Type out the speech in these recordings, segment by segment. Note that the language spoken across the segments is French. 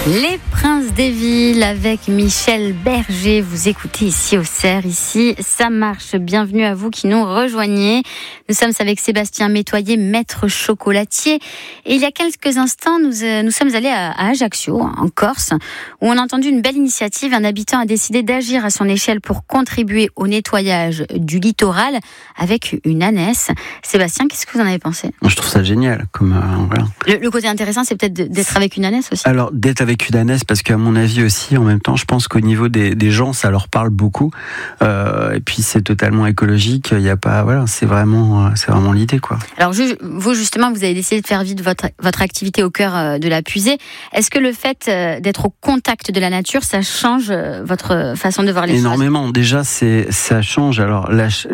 Les Princes des Villes avec Michel Berger. Vous écoutez ici au CER, ici ça marche. Bienvenue à vous qui nous rejoignez. Nous sommes avec Sébastien Métoyer, maître chocolatier. Et il y a quelques instants, nous sommes allés à Ajaccio, en Corse, où on a entendu une belle initiative. Un habitant a décidé d'agir à son échelle pour contribuer au nettoyage du littoral avec une ânesse. Sébastien, qu'est-ce que vous en avez pensé ? Je trouve ça génial. Voilà. Le côté intéressant, c'est peut-être d'être avec une ânesse aussi. Alors, d'être avec une ânesse, parce qu'à mon avis aussi, en même temps, je pense qu'au niveau des gens, ça leur parle beaucoup. Et puis, c'est totalement écologique. Il y a pas, voilà, c'est vraiment l'idée, quoi. Alors, vous, justement, vous avez décidé de faire vivre votre activité au cœur de la puisée. Est-ce que le fait d'être au contact de la nature, ça change votre façon de voir les choses ? Énormément. Déjà, ça change. Alors,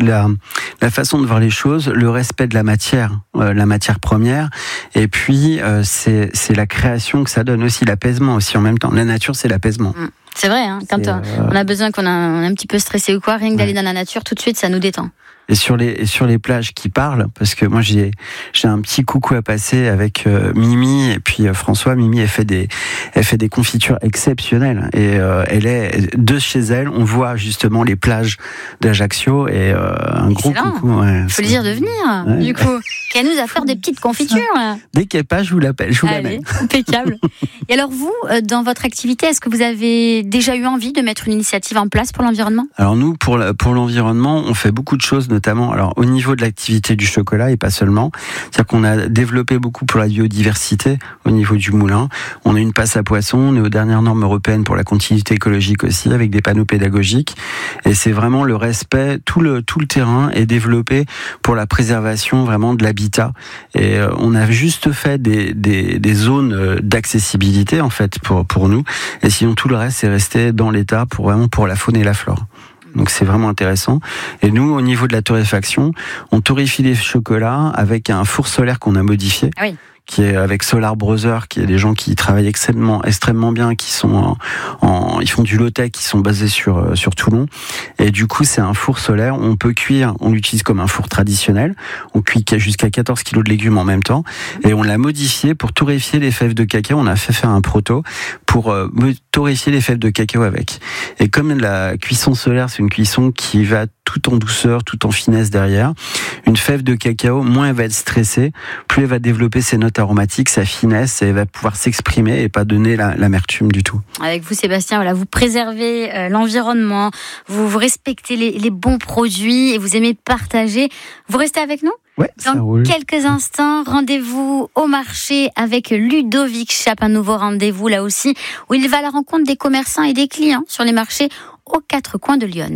la façon de voir les choses, le respect de la matière première, et puis c'est la création que ça donne aussi, l'apaisement aussi en même temps. La nature, c'est l'apaisement. C'est vrai, hein, quand on a besoin, qu'on est un petit peu stressé ou quoi, rien que d'aller dans la nature, tout de suite, ça nous détend. Et sur les plages qui parlent, parce que moi j'ai un petit coucou à passer avec Mimi et puis François. Mimi, elle fait des confitures exceptionnelles et elle est de chez elle. On voit justement les plages d'Ajaccio et un gros coucou. Ouais, faut lui dire de venir, du coup, qu'elle nous a fait des petites confitures. Dès qu'elle passe, je vous l'appelle, je vous l'amène. Impeccable. Et alors vous, dans votre activité, est-ce que vous avez déjà eu envie de mettre une initiative en place pour l'environnement ? Alors nous, pour l'environnement, on fait beaucoup de choses, notamment alors au niveau de l'activité du chocolat et pas seulement. C'est-à-dire qu'on a développé beaucoup pour la biodiversité au niveau du moulin. On a une passe à poissons, on est aux dernières normes européennes pour la continuité écologique aussi, avec des panneaux pédagogiques. Et c'est vraiment le respect, tout le terrain est développé pour la préservation vraiment de l'habitat. Et on a juste fait des zones d'accessibilité en fait pour nous. Et sinon tout le reste c'est resté dans l'état pour la faune et la flore. Donc c'est vraiment intéressant. Et nous, au niveau de la torréfaction, on torréfie les chocolats avec un four solaire qu'on a modifié. Ah oui. Qui est avec Solar Brothers, qui est des gens qui travaillent extrêmement bien, qui sont ils font du low-tech, qui sont basés sur Toulon. Et du coup, c'est un four solaire. On peut cuire, on l'utilise comme un four traditionnel. On cuit jusqu'à 14 kilos de légumes en même temps. Et on l'a modifié pour torréfier les fèves de cacao. On a fait faire un proto pour torréfier les fèves de cacao avec. Et comme la cuisson solaire, c'est une cuisson qui va tout en douceur, tout en finesse derrière. Une fève de cacao, moins elle va être stressée, plus elle va développer ses notes aromatiques, sa finesse, et elle va pouvoir s'exprimer et pas donner l'amertume du tout. Avec vous, Sébastien, voilà, vous préservez l'environnement, vous respectez les bons produits et vous aimez partager. Vous restez avec nous ? Ouais, dans quelques instants, rendez-vous au marché avec Ludovic Chape, un nouveau rendez-vous là aussi, où il va à la rencontre des commerçants et des clients sur les marchés aux 4 coins de Lyon.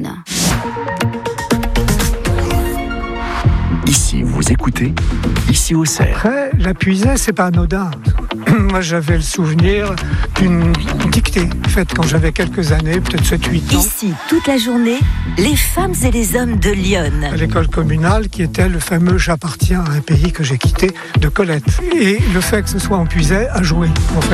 Ici, vous écoutez, ici au CER. Après, la puisée, c'est pas anodin. Moi, j'avais le souvenir d'une dictée faite quand j'avais quelques années, peut-être 7-8 ans. Ici, toute la journée, les femmes et les hommes de Lyon. À l'école communale, qui était le fameux « J'appartiens à un pays que j'ai quitté » de Colette. Et le fait que ce soit en puisée a joué, en fait.